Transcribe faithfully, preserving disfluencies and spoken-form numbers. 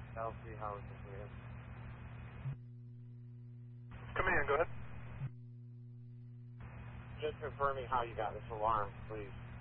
L C Housing here. Command, go ahead. Just confirming how you got this alarm, please.